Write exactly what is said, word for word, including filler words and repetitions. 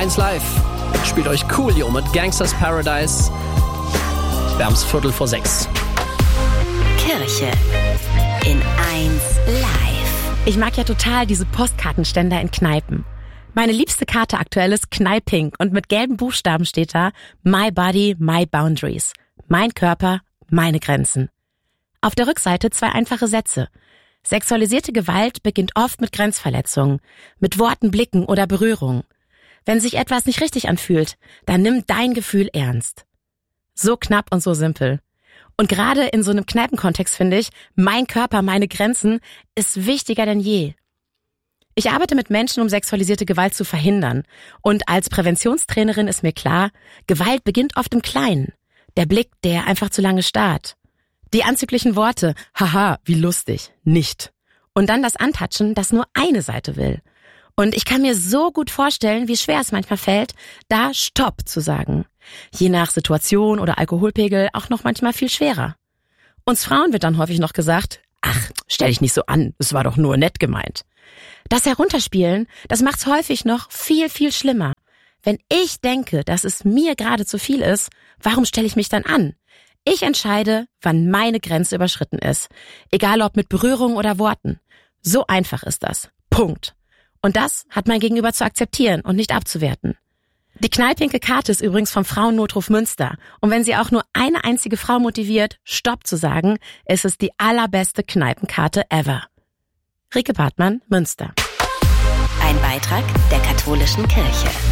eins Live spielt euch Coolio mit Gangsters Paradise. Wir haben's Viertel vor sechs. Kirche in eins Live. Ich mag ja total diese Postkartenständer in Kneipen. Meine liebste Karte aktuell ist Knallpink und mit gelben Buchstaben steht da My Body, My Boundaries. Mein Körper, meine Grenzen. Auf der Rückseite zwei einfache Sätze. Sexualisierte Gewalt beginnt oft mit Grenzverletzungen, mit Worten, Blicken oder Berührungen. Wenn sich etwas nicht richtig anfühlt, dann nimm dein Gefühl ernst. So knapp und so simpel. Und gerade in so einem Kneipenkontext finde ich, mein Körper, meine Grenzen ist wichtiger denn je. Ich arbeite mit Menschen, um sexualisierte Gewalt zu verhindern. Und als Präventionstrainerin ist mir klar, Gewalt beginnt oft im Kleinen. Der Blick, der einfach zu lange starrt. Die anzüglichen Worte, haha, wie lustig, nicht. Und dann das Antatschen, das nur eine Seite will. Und ich kann mir so gut vorstellen, wie schwer es manchmal fällt, da Stopp zu sagen. Je nach Situation oder Alkoholpegel auch noch manchmal viel schwerer. Uns Frauen wird dann häufig noch gesagt, ach, stell dich nicht so an, es war doch nur nett gemeint. Das Herunterspielen, das macht's häufig noch viel, viel schlimmer. Wenn ich denke, dass es mir gerade zu viel ist, warum stelle ich mich dann an? Ich entscheide, wann meine Grenze überschritten ist. Egal ob mit Berührung oder Worten. So einfach ist das. Punkt. Und das hat mein Gegenüber zu akzeptieren und nicht abzuwerten. Die knallpinke Karte ist übrigens vom Frauennotruf Münster. Und wenn sie auch nur eine einzige Frau motiviert, Stopp zu sagen, ist es die allerbeste Kneipenkarte ever. Rike Bartmann, Münster. Ein Beitrag der katholischen Kirche.